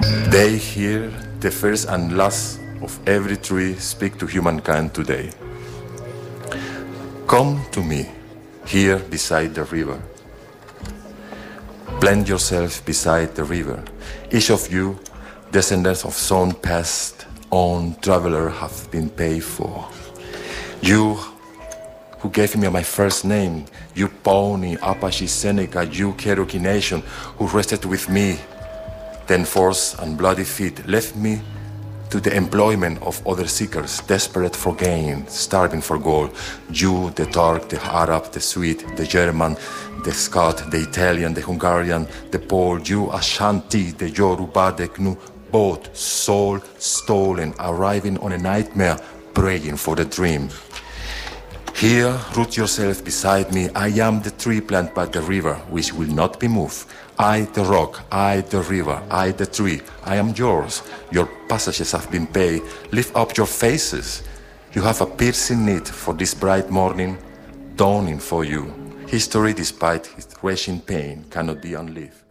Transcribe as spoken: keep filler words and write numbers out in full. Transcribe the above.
They hear the first and last of every tree speak to humankind today. Come to me, here beside the river. Plant yourself beside the river. Each of you, descendants of some past on traveler, have been paid for. You who gave me my first name, you Pawnee, Apache, Seneca, you Cherokee Nation, who rested with me, then forced and bloody feet left me to the employment of other seekers, desperate for gain, starving for gold. You, the Turk, the Arab, the Swede, the German, the Scot, the Italian, the Hungarian, the Pole, you, Ashanti, the Yoruba, the Gnu, both soul stolen, arriving on a nightmare, praying for the dream. Here, root yourself beside me. I am the tree planted by the river, which will not be moved. I, the rock, I, the river, I, the tree. I am yours. Your passages have been paid. Lift up your faces. You have a piercing need for this bright morning, dawning for you. History, despite its raging pain, cannot be unlived.